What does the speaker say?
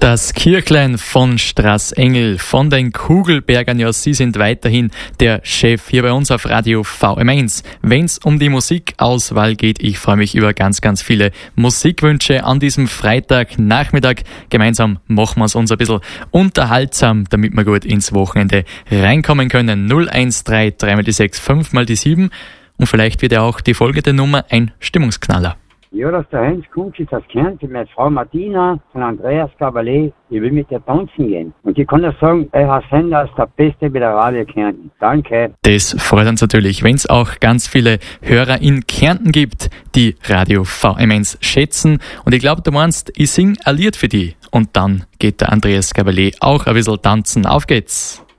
Das Kirchlein von Straßengel, von den Kugelbergern, ja, sie sind weiterhin der Chef hier bei uns auf Radio VM1. Wenn es um die Musikauswahl geht, ich freue mich über ganz, ganz viele Musikwünsche an diesem Freitagnachmittag. Gemeinsam machen wir es uns ein bisschen unterhaltsam, damit wir gut ins Wochenende reinkommen können. 013 3 mal die 6, 5 mal die 7 und vielleicht wird ja auch die folgende Nummer ein Stimmungsknaller. Ja, das ist der Heinz Kutschitz aus Kärnten mit Frau Martina von Andreas Cabalet. Ich will mit dir tanzen gehen. Und ich kann dir sagen, Herr Sender ist der Beste bei der Radio Kärnten. Danke. Das freut uns natürlich, wenn es auch ganz viele Hörer in Kärnten gibt, die Radio VM1 schätzen. Und ich glaube, du meinst, ich sing ein Lied für die. Und dann geht der Andreas Cabalet auch ein bisschen tanzen. Auf geht's!